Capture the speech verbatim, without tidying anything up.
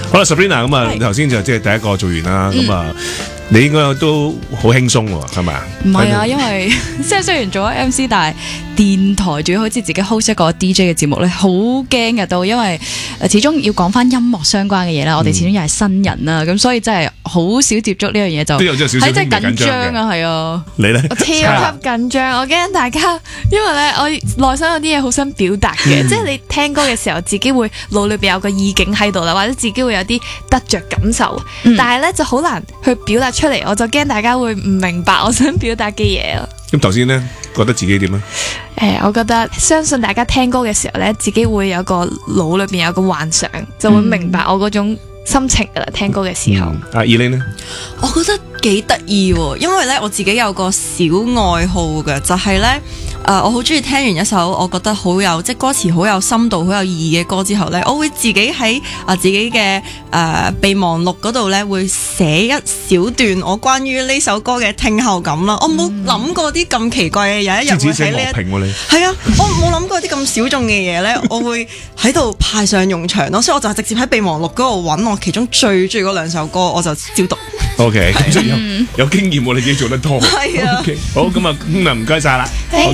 好啦 ，Sabrina 咁啊，頭先就即係第一個做完啦，咁啊。你應該都好輕鬆喎，係咪啊？ 唔係啊，因為即係雖然做咗 M C， 但係電台仲要好似自己 host 一個 D J 嘅節目咧，好驚嘅都，因為始終要講翻音樂相關嘅嘢啦。我哋始終又係新人啦，咁所以真係好少接觸呢樣嘢，就都有少少係真係緊張啊，係啊。 你咧？ 我超級緊張，我驚大家，因為咧我內心有啲嘢好想表達嘅，即係你聽歌嘅時候，自己會腦裏邊有個意境喺度啦，或者自己會有啲得着感受， 嗯、 但係咧就好難去表達出嚟，我就驚大家會唔明白我想表達嘅嘢咯。 咁頭先咧，覺得自己點啊？ 誒、呃，我覺得相信大家聽歌嘅時候咧，自己會有個腦裏邊有個幻想，就會明白我嗰種心情噶啦。聽歌嘅時候， 阿 Elaine 咧， 我覺得幾得意喎，因為咧我自己有個小愛好嘅，就係咧。誒、uh, 我好中意聽完一首我覺得好有即係歌詞好有深度好有意義嘅歌之後咧，我會自己喺啊自己嘅誒、呃、備忘錄嗰度咧會寫一小段我關於呢首歌嘅聽後感啦。我冇諗過啲咁奇怪嘅有一日會喺呢一係啊，我冇諗過啲咁小眾嘅嘢咧，我會喺度派上用場咯。所以我就直接喺備忘錄嗰度揾我其中最中意嗰兩首歌，我就照讀。 O K，有有經驗喎，你自己做得多。 係啊。 Okay, 好咁啊，咁啊唔該晒啦。